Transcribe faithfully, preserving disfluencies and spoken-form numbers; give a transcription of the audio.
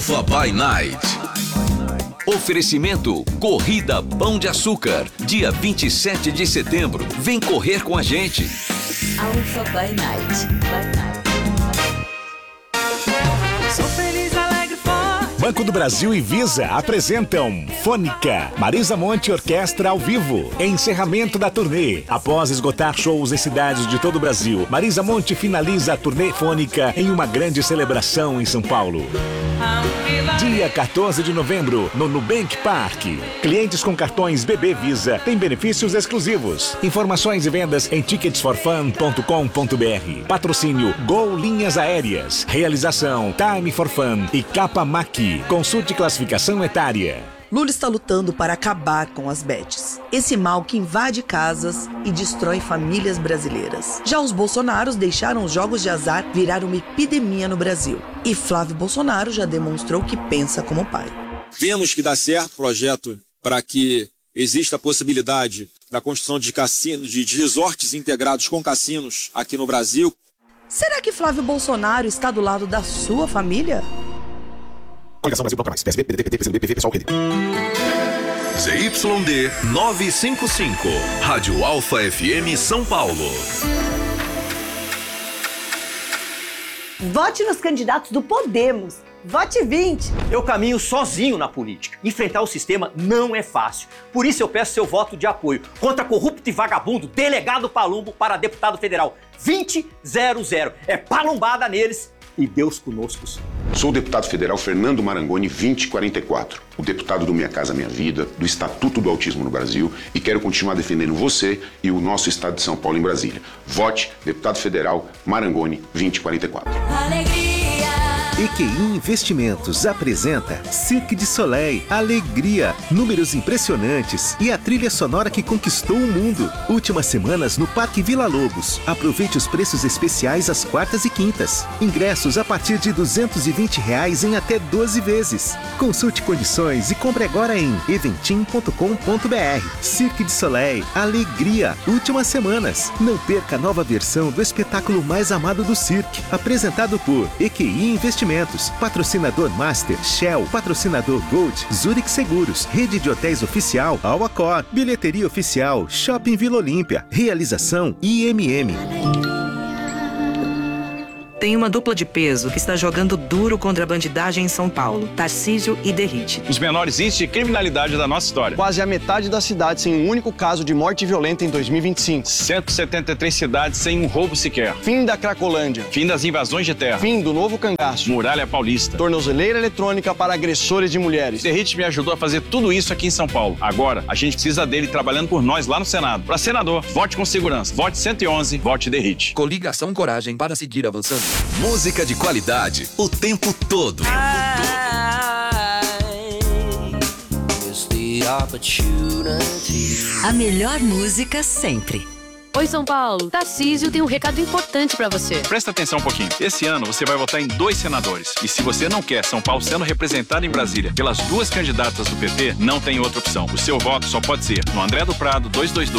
Alpha by Night. Oferecimento Corrida Pão de Açúcar, dia vinte e sete de setembro. Vem correr com a gente. Alpha by Night. By Night. Sou feliz, alegre, forte. Banco do Brasil e Visa apresentam Fônica, Marisa Monte Orquestra ao vivo. Encerramento da turnê. Após esgotar shows em cidades de todo o Brasil, Marisa Monte finaliza a turnê Fônica em uma grande celebração em São Paulo. Dia quatorze de novembro, no Nubank Park. Clientes com cartões B B Visa têm benefícios exclusivos. Informações e vendas em tickets for fun ponto com ponto b r. Patrocínio Gol Linhas Aéreas. Realização Time for Fun e Capa Maqui. Consulte classificação etária. Lula está lutando para acabar com as bets, esse mal que invade casas e destrói famílias brasileiras. Já os Bolsonaros deixaram os jogos de azar virar uma epidemia no Brasil. E Flávio Bolsonaro já demonstrou que pensa como pai. Vemos que dá certo o projeto para que exista a possibilidade da construção de cassinos, de resorts integrados com cassinos aqui no Brasil. Será que Flávio Bolsonaro está do lado da sua família? Coligação Brasil Bloco Mais, P S B, P D T, P T, P C do B, P V, Pessoal, Rede. Z Y D novecentos e cinquenta e cinco, Rádio Alfa F M São Paulo. Vote nos candidatos do Podemos. Vote vinte. Eu caminho sozinho na política. Enfrentar o sistema não é fácil. Por isso eu peço seu voto de apoio contra corrupto e vagabundo delegado Palumbo para deputado federal. vinte zero zero. É palumbada neles e Deus conosco. Sou o deputado federal Fernando Marangoni vinte quarenta e quatro, o deputado do Minha Casa Minha Vida, do Estatuto do Autismo no Brasil, e quero continuar defendendo você e o nosso estado de São Paulo em Brasília. Vote, deputado federal Marangoni vinte quarenta e quatro. Alegria. E Q I Investimentos apresenta Cirque du Soleil, Alegria, números impressionantes e a trilha sonora que conquistou o mundo. Últimas semanas no Parque Vila Lobos. Aproveite os preços especiais às quartas e quintas. Ingressos a partir de duzentos e vinte reais em até doze vezes. Consulte condições e compre agora em eventim ponto com ponto b r. Cirque du Soleil, Alegria, últimas semanas. Não perca a nova versão do espetáculo mais amado do cirque, apresentado por E Q I Investimentos. Patrocinador Master, Shell, patrocinador Gold, Zurich Seguros, rede de hotéis oficial, Alacor, bilheteria oficial, Shopping Vila Olímpia, realização I M M. Tem uma dupla de peso que está jogando duro contra a bandidagem em São Paulo, Tarcísio e Derrite. Os menores índices de criminalidade da nossa história. Quase a metade da cidade sem um único caso de morte violenta em dois mil e vinte e cinco. cento e setenta e três cidades sem um roubo sequer. Fim da Cracolândia. Fim das invasões de terra. Fim do novo cangaço. Muralha Paulista. Tornozeleira eletrônica para agressores de mulheres. Derrite me ajudou a fazer tudo isso aqui em São Paulo. Agora, a gente precisa dele trabalhando por nós lá no Senado. Para senador, vote com segurança. Vote cento e onze, vote Derrite. Coligação Coragem para seguir avançando. Música de qualidade o tempo todo. A melhor música sempre. Oi, São Paulo. Tarcísio tem um recado importante pra você. Presta atenção um pouquinho. Esse ano você vai votar em dois senadores. E se você não quer São Paulo sendo representado em Brasília pelas duas candidatas do P P, não tem outra opção. O seu voto só pode ser no André do Prado duzentos e vinte e dois.